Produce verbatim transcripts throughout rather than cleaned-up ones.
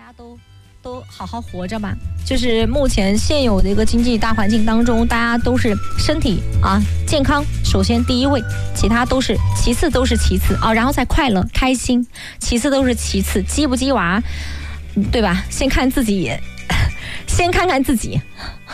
家都都好好活着吧。就是目前现有的一个经济大环境当中，大家都是身体啊健康，首先第一位，其他都是其次，都是其次啊，然后再快乐开心，其次都是其次，鸡不鸡娃，对吧？先看自己，先看看自己，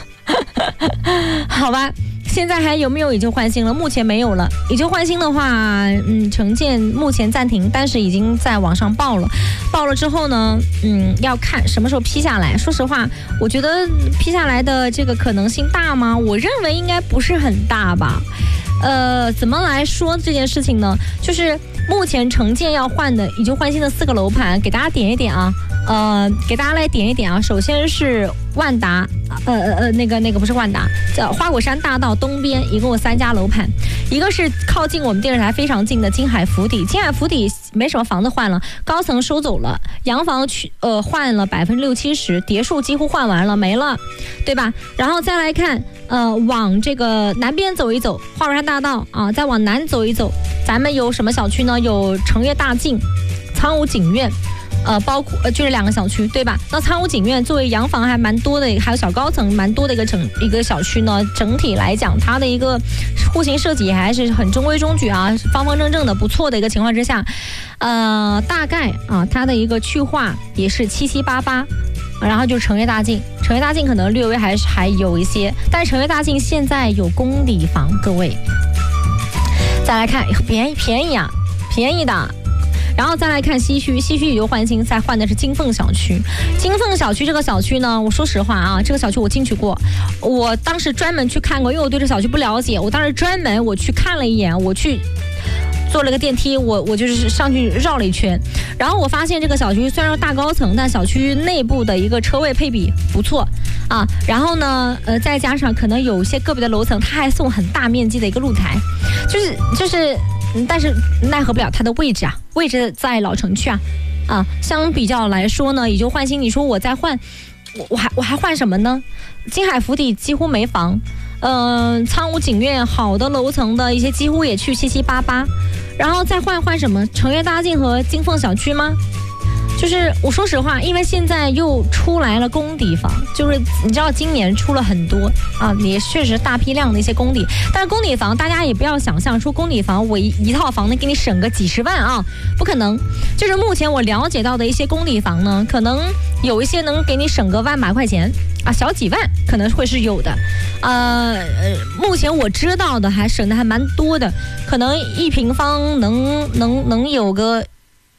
好吧。现在还有没有以旧换新了？目前没有了。以旧换新的话，嗯，城建目前暂停，但是已经在网上报了。报了之后呢，嗯，要看什么时候批下来。说实话，我觉得批下来的这个可能性大吗？我认为应该不是很大吧。呃，怎么来说这件事情呢？就是目前城建要换的以旧换新的四个楼盘，给大家点一点啊。呃，给大家来点一点啊。首先是万达，呃呃呃，那个那个不是万达，叫花果山大道东边，一共有三家楼盘，一个是靠近我们电视台非常近的金海福底，金海福底没什么房子换了，高层收走了，洋房去呃换了百分之六七十，别墅几乎换完了，没了，对吧？然后再来看，呃，往这个南边走一走，花果山大道啊，再往南走一走，咱们有什么小区呢？有成悦大境、苍梧景苑。呃，包括呃就是两个小区，对吧？那苍梧景苑作为洋房还蛮多的，还有小高层蛮多的一个整一个小区呢。整体来讲，它的一个户型设计还是很中规中矩啊，方方正正的，不错的一个情况之下，呃，大概啊，它的一个去化也是七七八八。然后就是成悦大境，成悦大境可能略微还是还有一些，但是成悦大境现在有公底房，各位。再来看便宜便宜啊，便宜的。然后再来看西区，西区以旧换新，再换的是金凤小区。金凤小区这个小区呢，我说实话啊，这个小区我进去过，我当时专门去看过，因为我对这小区不了解，我当时专门我去看了一眼，我去坐了个电梯，我我就是上去绕了一圈，然后我发现这个小区虽然说大高层，但小区内部的一个车位配比不错啊。然后呢，呃，再加上可能有一些个别的楼层，它还送很大面积的一个露台，就是就是。但是奈何不了它的位置啊，位置在老城区啊，啊，相比较来说呢，以旧换新，你说我再换，我我还我还换什么呢？金海福底几乎没房，嗯、呃，苍梧景苑好的楼层的一些几乎也去七七八八，然后再换换什么？成悦大境和金凤小区吗？就是我说实话，因为现在又出来了公底房，就是你知道今年出了很多啊，也确实大批量的一些公底，但是公底房大家也不要想象说公底房我一一套房能给你省个几十万啊，不可能。就是目前我了解到的一些公底房呢，可能有一些能给你省个万把块钱啊，小几万可能会是有的。呃，目前我知道的还省的还蛮多的，可能一平方能能能有个